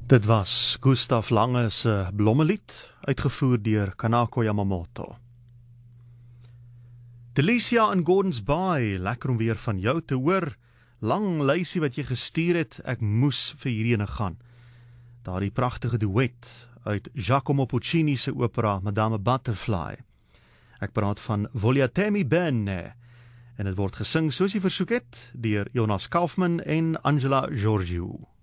Dit was Gustav Lange se Blommelied, uitgevoer deur Kanako Yamamoto. Delicia in Gordons Bay, lekker om weer van jou te hoor. Lang lysie wat jy gestuur het, ek moes vir hierdie gaan. Daardie pragtige duet uit Giacomo Puccini se opera Madame Butterfly. Ek praat van Vogliatemi Bene, en het word gesing soos jy versoek het, deur Jonas Kaufman en Angela Georgiou.